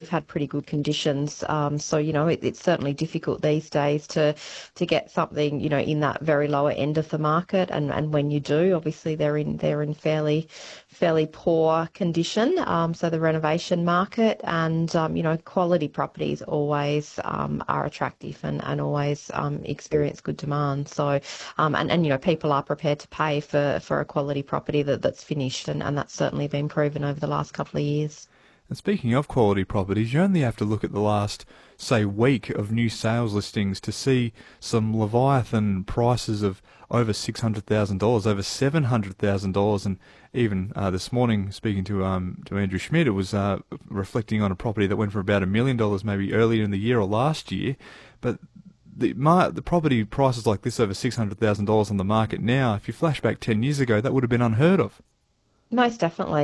had pretty good conditions. So, it's certainly difficult these days to get something, in that very lower end of the market. And when you do, obviously they're in fairly poor condition. So the renovation market and, quality properties always are attractive and always experience good demand. So, people are prepared to pay for a quality property that's finished, and that's certainly been proven over the last couple of years. And speaking of quality properties, you only have to look at the last, say, week of new sales listings to see some Leviathan prices of over $600,000, over $700,000, and even this morning, speaking to Andrew Schmidt, it was reflecting on a property that went for about $1 million maybe earlier in the year or last year, but the property prices like this over $600,000 on the market now, if you flash back 10 years ago, that would have been unheard of. Most definitely.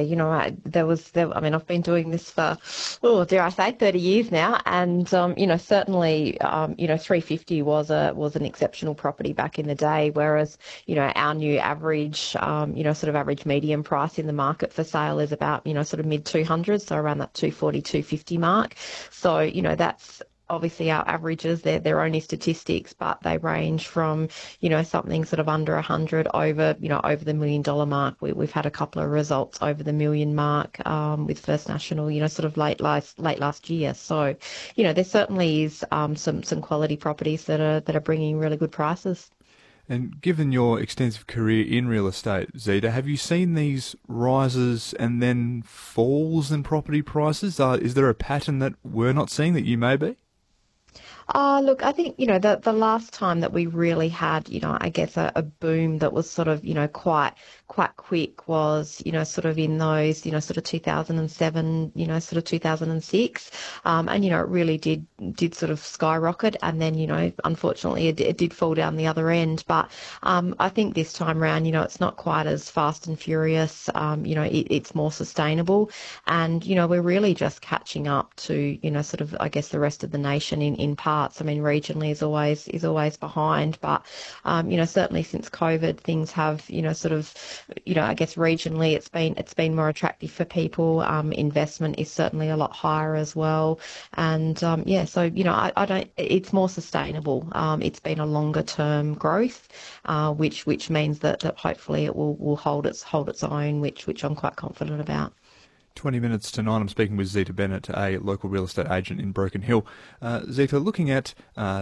I've been doing this for, dare I say, 30 years now. And, certainly, 350 was an exceptional property back in the day, whereas, our new average, sort of average median price in the market for sale is about, sort of mid 200s, so around that 240, 250 mark. So, that's obviously our averages. They're only statistics, but they range from, something sort of under 100 over, over the $1 million mark. We've had a couple of results over the million mark with First National, sort of late last year. So, there certainly is some quality properties that are bringing really good prices. And given your extensive career in real estate, Zita, have you seen these rises and then falls in property prices? Is there a pattern that we're not seeing that you may be? Look, I think, the last time that we really had, I guess a boom that was sort of, quite quick was, sort of in those, sort of 2007, sort of 2006. And, it really did sort of skyrocket. And then, unfortunately, it did fall down the other end. But I think this time round, it's not quite as fast and furious. It's more sustainable. And, we're really just catching up to, sort of, I guess, the rest of the nation in parts. I mean, regionally is always behind, but certainly since COVID, things have sort of I guess regionally it's been more attractive for people. Investment is certainly a lot higher as well, and so I don't. It's more sustainable. It's been a longer term growth, which means that hopefully it will hold its own, which I'm quite confident about. 20 minutes to 9, I'm speaking with Zita Bennett, a local real estate agent in Broken Hill. Zita, looking at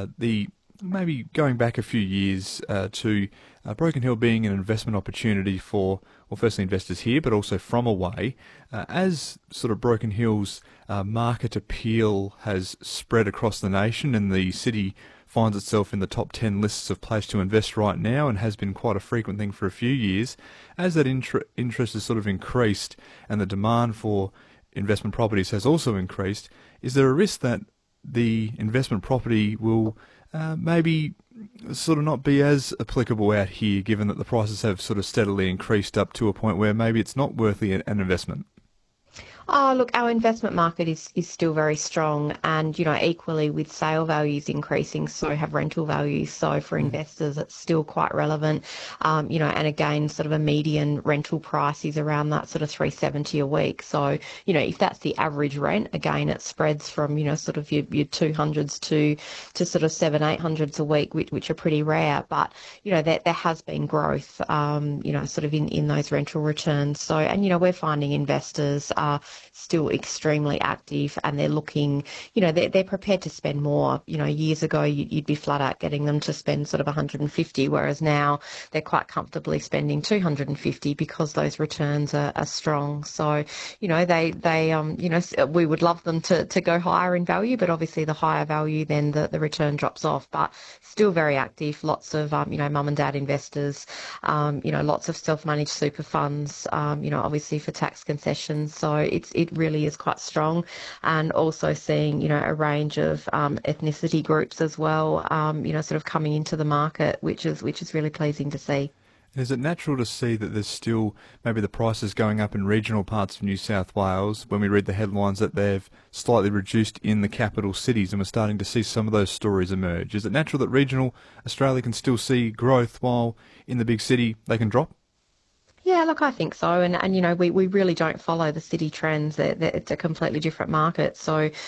maybe going back a few years to Broken Hill being an investment opportunity for, well, firstly investors here, but also from away, as sort of Broken Hill's market appeal has spread across the nation and the city finds itself in the top 10 lists of place to invest right now and has been quite a frequent thing for a few years. As that interest has sort of increased and the demand for investment properties has also increased, is there a risk that the investment property will maybe sort of not be as applicable out here, given that the prices have sort of steadily increased up to a point where maybe it's not worthy an investment? Oh, look, our investment market is still very strong, and equally with sale values increasing, so have rental values. So for investors, it's still quite relevant. And again, sort of a median rental price is around that sort of 370 a week. So if that's the average rent, again, it spreads from sort of your 200s to sort of 700-800s a week, which are pretty rare. But there has been growth, sort of in those rental returns. So we're finding investors are still extremely active, and they're looking, they're prepared to spend more. Years ago you'd be flat out getting them to spend sort of 150, whereas now they're quite comfortably spending 250 because those returns are strong. So, we would love them to go higher in value, but obviously the higher value, then the return drops off. But still very active, lots of, mum and dad investors, lots of self-managed super funds, obviously for tax concessions. So it really is quite strong, and also seeing a range of ethnicity groups as well, sort of coming into the market, which is really pleasing to see. Is it natural to see that there's still maybe the prices going up in regional parts of New South Wales when we read the headlines that they've slightly reduced in the capital cities, and we're starting to see some of those stories emerge? Is it natural that regional Australia can still see growth while in the big city they can drop? Yeah, look, I think so. And we really don't follow the city trends. It's a completely different market. So,